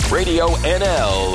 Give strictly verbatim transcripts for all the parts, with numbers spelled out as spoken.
Radio N L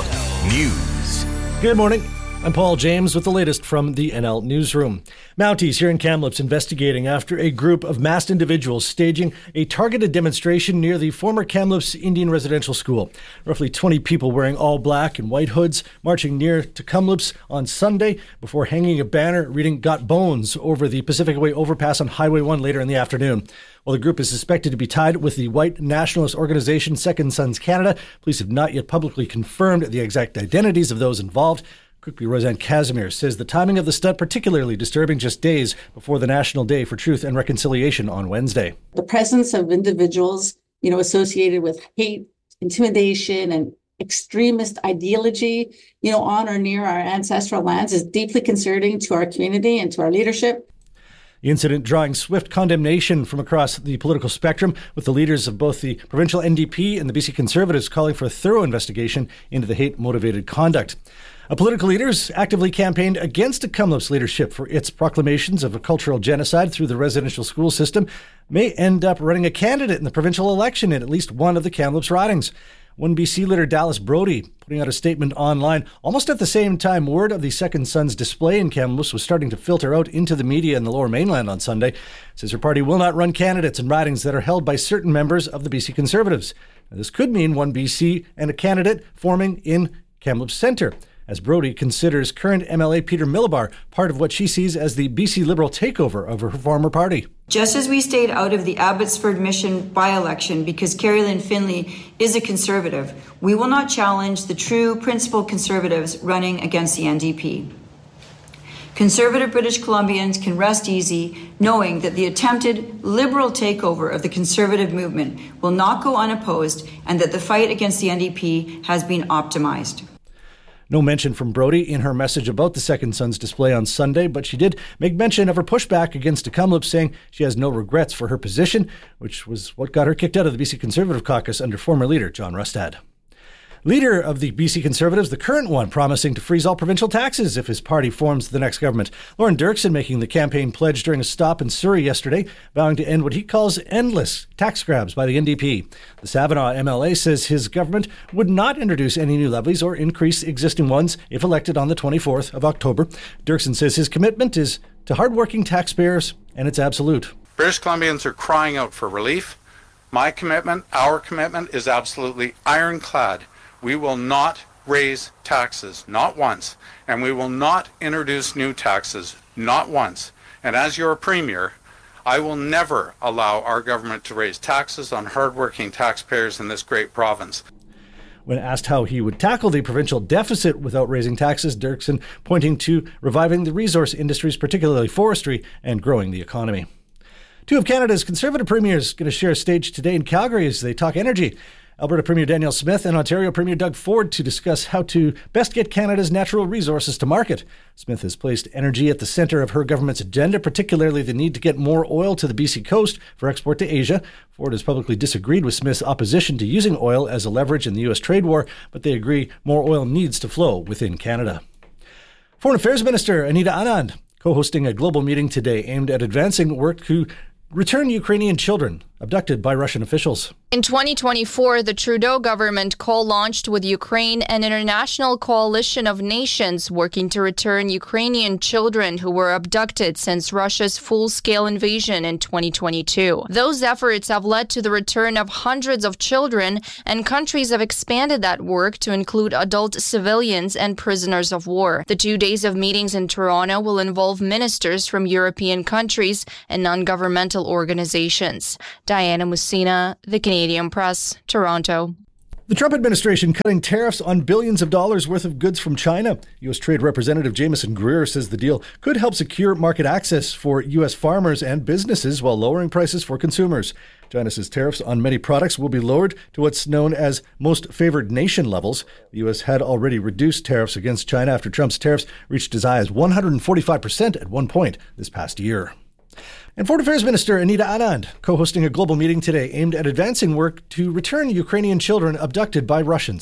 News. Good morning. I'm Paul James with the latest from the N L Newsroom. Mounties here in Kamloops investigating after a group of masked individuals staging a targeted demonstration near the former Kamloops Indian Residential School. Roughly twenty people wearing all black and white hoods marching near to Kamloops on Sunday before hanging a banner reading "Got Bones" over the Pacific Way overpass on Highway one later in the afternoon. While the group is suspected to be tied with the white nationalist organization Second Sons Canada, police have not yet publicly confirmed the exact identities of those involved. Quickly, Roseanne Casimir says the timing of the stunt particularly disturbing just days before the National Day for Truth and Reconciliation on Wednesday. The presence of individuals, you know, associated with hate, intimidation, and extremist ideology, you know, on or near our ancestral lands is deeply concerning to our community and to our leadership. The incident drawing swift condemnation from across the political spectrum, with the leaders of both the provincial N D P and the B C Conservatives calling for a thorough investigation into the hate-motivated conduct. A political leaders actively campaigned against a Kamloops leadership for its proclamations of a cultural genocide through the residential school system may end up running a candidate in the provincial election in at least one of the Kamloops ridings. One B C leader, Dallas Brody, putting out a statement online almost at the same time word of the Second Sons display in Kamloops was starting to filter out into the media in the Lower Mainland on Sunday, says her party will not run candidates in ridings that are held by certain members of the B C Conservatives. Now, this could mean one B C and a candidate forming in Kamloops Centre, as Brody considers current M L A Peter Millibar part of what she sees as the B C Liberal takeover of her former party. Just as we stayed out of the Abbotsford Mission by-election because Carrie Lynn Finley is a Conservative, we will not challenge the true principled Conservatives running against the N D P. Conservative British Columbians can rest easy knowing that the attempted Liberal takeover of the Conservative movement will not go unopposed and that the fight against the N D P has been optimized. No mention from Brody in her message about the Second Sons display on Sunday, but she did make mention of her pushback against Kamloops, saying she has no regrets for her position, which was what got her kicked out of the B C Conservative caucus under former leader John Rustad. Leader of the B C Conservatives, the current one, promising to freeze all provincial taxes if his party forms the next government. Lauren Dirksen making the campaign pledge during a stop in Surrey yesterday, vowing to end what he calls endless tax grabs by the N D P. The Savinaw M L A says his government would not introduce any new levies or increase existing ones if elected on the twenty-fourth of October. Dirksen says his commitment is to hardworking taxpayers, and it's absolute. British Columbians are crying out for relief. My commitment, our commitment, is absolutely ironclad. We will not raise taxes, not once, and we will not introduce new taxes, not once. And as your Premier, I will never allow our government to raise taxes on hardworking taxpayers in this great province. When asked how he would tackle the provincial deficit without raising taxes, Dirksen pointing to reviving the resource industries, particularly forestry, and growing the economy. Two of Canada's Conservative premiers going to share a stage today in Calgary as they talk energy. Alberta Premier Danielle Smith and Ontario Premier Doug Ford to discuss how to best get Canada's natural resources to market. Smith has placed energy at the centre of her government's agenda, particularly the need to get more oil to the B C coast for export to Asia. Ford has publicly disagreed with Smith's opposition to using oil as a leverage in the U S trade war, but they agree more oil needs to flow within Canada. Foreign Affairs Minister Anita Anand co-hosting a global meeting today aimed at advancing work to return Ukrainian children abducted by Russian officials. In twenty twenty-four, the Trudeau government co-launched with Ukraine an international coalition of nations working to return Ukrainian children who were abducted since Russia's full-scale invasion in twenty twenty-two. Those efforts have led to the return of hundreds of children, and countries have expanded that work to include adult civilians and prisoners of war. The two days of meetings in Toronto will involve ministers from European countries and non-governmental organizations. Diana Mussina, The Canadian Press, Toronto. The Trump administration cutting tariffs on billions of dollars worth of goods from China. U S. Trade Representative Jameson Greer says the deal could help secure market access for U S farmers and businesses while lowering prices for consumers. China says tariffs on many products will be lowered to what's known as most favored nation levels. The U S had already reduced tariffs against China after Trump's tariffs reached as high as one hundred forty-five percent at one point this past year. And Foreign Affairs Minister Anita Anand co-hosting a global meeting today aimed at advancing work to return Ukrainian children abducted by Russians.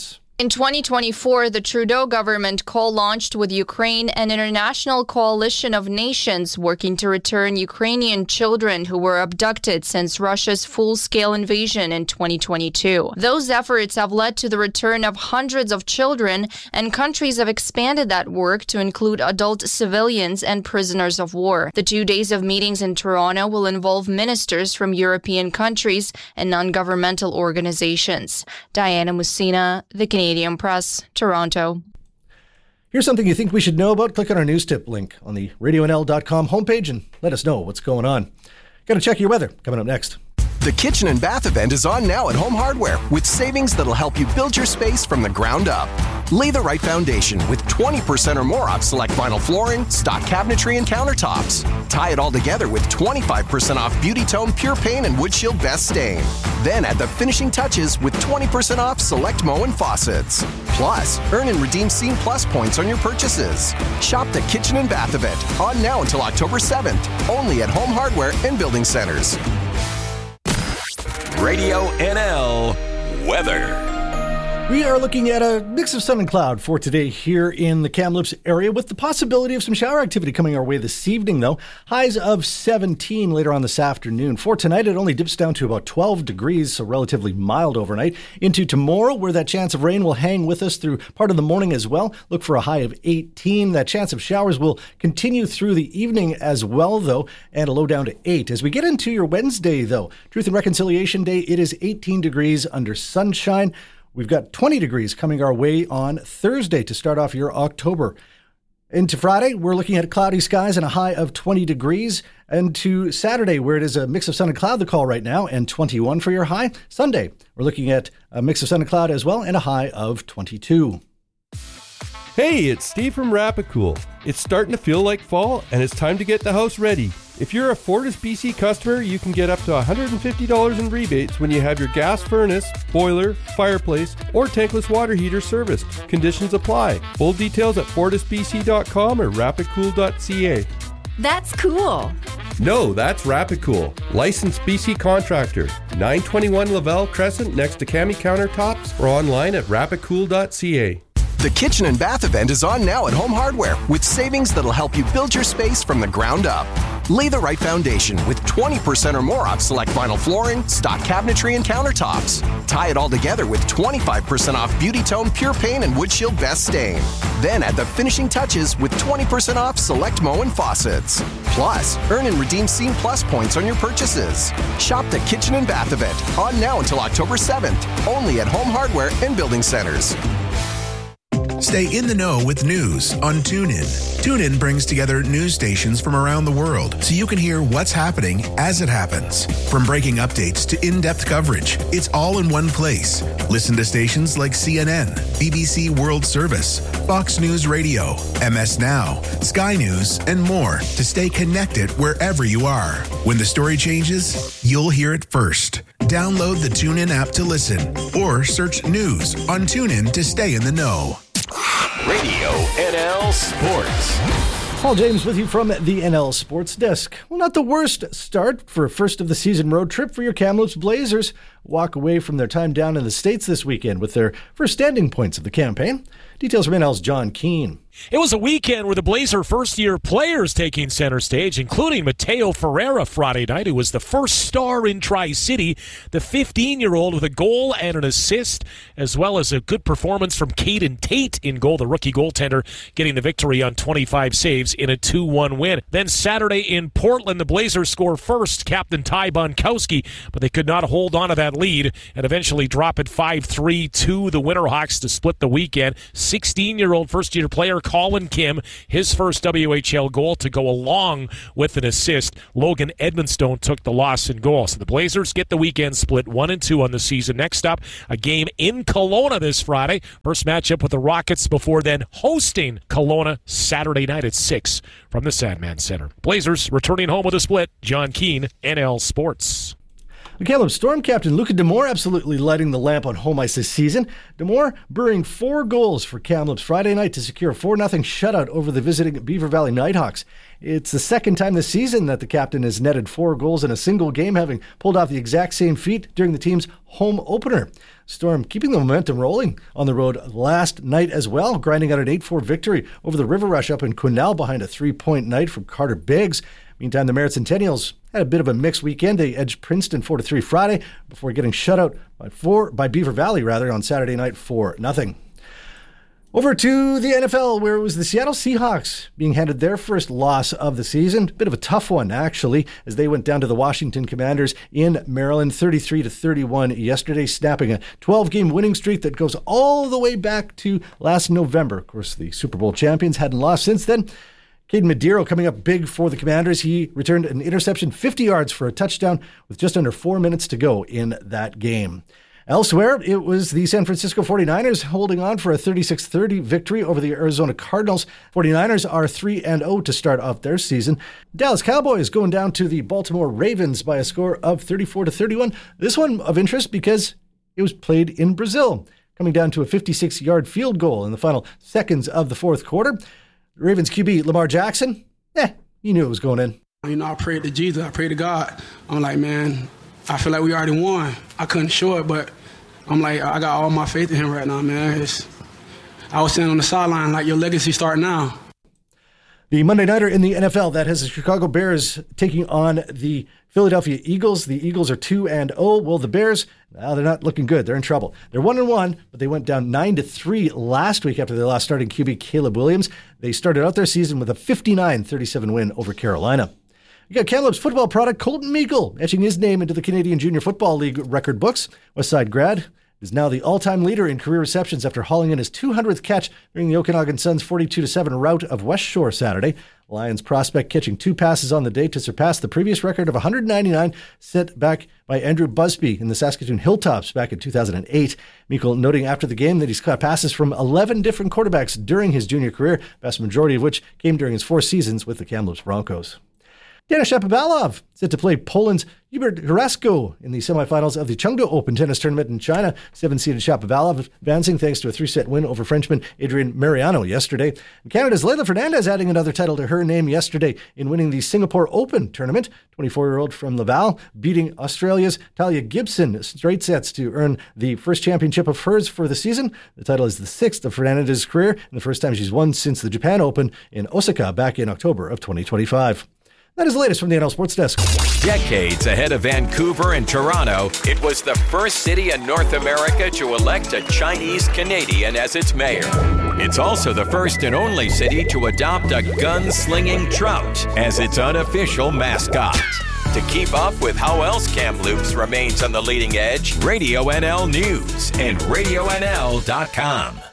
In twenty twenty-four, the Trudeau government co-launched with Ukraine an international coalition of nations working to return Ukrainian children who were abducted since Russia's full-scale invasion in twenty twenty-two. Those efforts have led to the return of hundreds of children, and countries have expanded that work to include adult civilians and prisoners of war. The two days of meetings in Toronto will involve ministers from European countries and non-governmental organizations. Diana Mussina, The Canadian Press, Toronto. Here's something you think we should know about. Click on our news tip link on the radio n l dot com homepage and let us know what's going on. Got to check your weather coming up next. The Kitchen and Bath event is on now at Home Hardware with savings that'll help you build your space from the ground up. Lay the right foundation with twenty percent or more off select vinyl flooring, stock cabinetry, and countertops. Tie it all together with twenty-five percent off Beauty Tone Pure Paint and Wood Shield Best Stain. Then add the finishing touches with twenty percent off select Moen faucets. Plus, earn and redeem Scene Plus points on your purchases. Shop the Kitchen and Bath event on now until October seventh, only at Home Hardware and Building Centers. Radio N L weather. We are looking at a mix of sun and cloud for today here in the Kamloops area, with the possibility of some shower activity coming our way this evening, though. Highs of seventeen later on this afternoon. For tonight, it only dips down to about twelve degrees, so relatively mild overnight. Into tomorrow, where that chance of rain will hang with us through part of the morning as well. Look for a high of eighteen. That chance of showers will continue through the evening as well, though, and a low down to eight. As we get into your Wednesday, though, Truth and Reconciliation Day, it is eighteen degrees under sunshine. We've got twenty degrees coming our way on Thursday to start off your October. Into Friday, we're looking at cloudy skies and a high of twenty degrees. And to Saturday, where it is a mix of sun and cloud, the call right now, and twenty-one for your high. Sunday, we're looking at a mix of sun and cloud as well, and a high of twenty-two. Hey, it's Steve from Rapicool. It's starting to feel like fall, and it's time to get the house ready. If you're a Fortis B C customer, you can get up to one hundred fifty dollars in rebates when you have your gas furnace, boiler, fireplace, or tankless water heater serviced. Conditions apply. Full details at fortis b c dot com or rapicool dot c a. That's cool. No, that's Rapicool. Licensed B C contractor. nine twenty-one Lavelle Crescent next to Cami Countertops, or online at rapicool dot c a. The Kitchen and Bath event is on now at Home Hardware with savings that'll help you build your space from the ground up. Lay the right foundation with twenty percent or more off select vinyl flooring, stock cabinetry, and countertops. Tie it all together with twenty-five percent off Beauty Tone Pure Paint and Wood Shield Best Stain. Then add the finishing touches with twenty percent off select Moen faucets. Plus, earn and redeem Scene Plus points on your purchases. Shop the Kitchen and Bath event on now until October seventh, only at Home Hardware and Building Centers. Stay in the know with news on TuneIn. TuneIn brings together news stations from around the world so you can hear what's happening as it happens. From breaking updates to in-depth coverage, it's all in one place. Listen to stations like C N N, B B C World Service, Fox News Radio, M S Now, Sky News, and more to stay connected wherever you are. When the story changes, you'll hear it first. Download the TuneIn app to listen or search news on TuneIn to stay in the know. Radio N L Sports. Paul James with you from the N L Sports Desk. Well, not the worst start for a first of the season road trip for your Kamloops Blazers. Walk away from their time down in the States this weekend with their first standing points of the campaign. Details from N L's John Keane. It was a weekend with the Blazer first-year players taking center stage, including Mateo Ferreira Friday night, who was the first star in Tri-City, the fifteen-year-old with a goal and an assist, as well as a good performance from Caden Tate in goal, the rookie goaltender, getting the victory on twenty-five saves in a two one win. Then Saturday in Portland, the Blazers score first, Captain Ty Bunkowski, but they could not hold on to that lead and eventually drop it five three to the Winterhawks to split the weekend. sixteen-year-old first-year player Colin Kim, his first W H L goal to go along with an assist. Logan Edmonstone took the loss in goal. So the Blazers get the weekend split one and two on the season. Next up, a game in Kelowna this Friday. First matchup with the Rockets before then hosting Kelowna Saturday night at six from the Sandman Center. Blazers returning home with a split. John Keane, N L Sports. The Kamloops Storm captain Luca D'Amore absolutely lighting the lamp on home ice this season. D'Amore burying four goals for Kamloops Friday night to secure a four nothing shutout over the visiting Beaver Valley Nighthawks. It's the second time this season that the captain has netted four goals in a single game, having pulled off the exact same feat during the team's home opener. Storm keeping the momentum rolling on the road last night as well, grinding out an eight four victory over the River Rush up in Quesnel behind a three-point night from Carter Biggs. Meantime, the Merritt Centennials had a bit of a mixed weekend. They edged Princeton four to three Friday before getting shut out by four by Beaver Valley rather on Saturday night four nothing. Over to the N F L, where it was the Seattle Seahawks being handed their first loss of the season. Bit of a tough one, actually, as they went down to the Washington Commanders in Maryland, thirty-three to thirty-one yesterday, snapping a twelve-game winning streak that goes all the way back to last November. Of course, the Super Bowl champions hadn't lost since then. Caden Medeiros coming up big for the Commanders. He returned an interception, fifty yards for a touchdown with just under four minutes to go in that game. Elsewhere, it was the San Francisco forty-niners holding on for a thirty-six thirty victory over the Arizona Cardinals. forty-niners are three and oh to start off their season. Dallas Cowboys going down to the Baltimore Ravens by a score of thirty-four to thirty-one. This one of interest because it was played in Brazil, coming down to a fifty-six-yard field goal in the final seconds of the fourth quarter. Ravens Q B Lamar Jackson, eh, he knew it was going in. You know, I prayed to Jesus, I prayed to God. I'm like, man, I feel like we already won. I couldn't show it, but I'm like, I got all my faith in him right now, man. It's, I was standing on the sideline like, your legacy start now. The Monday Nighter in the N F L that has the Chicago Bears taking on the Philadelphia Eagles. The Eagles are two and oh. Well, the Bears, well, they're not looking good. They're in trouble. They're one and one, but they went down nine to three last week after they lost starting Q B Caleb Williams. They started out their season with a fifty-nine thirty-seven win over Carolina. You got Kamloops football product Colton Meikle etching his name into the Canadian Junior Football League record books. Westside grad is now the all-time leader in career receptions after hauling in his two hundredth catch during the Okanagan Suns' forty-two to seven rout of West Shore Saturday. Lions prospect catching two passes on the day to surpass the previous record of one hundred ninety-nine set back by Andrew Busby in the Saskatoon Hilltops back in two thousand eight. Meikle noting after the game that he's caught passes from eleven different quarterbacks during his junior career, vast majority of which came during his four seasons with the Kamloops Broncos. Dana Shapovalov set to play Poland's Hubert Harasko in the semifinals of the Chengdu Open tennis tournament in China. Seven-seeded Shapovalov advancing thanks to a three-set win over Frenchman Adrian Mariano yesterday. And Canada's Leylah Fernandez adding another title to her name yesterday in winning the Singapore Open tournament. twenty-four-year-old from Laval beating Australia's Talia Gibson straight sets to earn the first championship of hers for the season. The title is the sixth of Fernandez's career and the first time she's won since the Japan Open in Osaka back in October of twenty twenty-five. That is the latest from the N L Sports Desk. Decades ahead of Vancouver and Toronto, it was the first city in North America to elect a Chinese Canadian as its mayor. It's also the first and only city to adopt a gun-slinging trout as its unofficial mascot. To keep up with how else Kamloops remains on the leading edge, Radio N L News and radio N L dot com.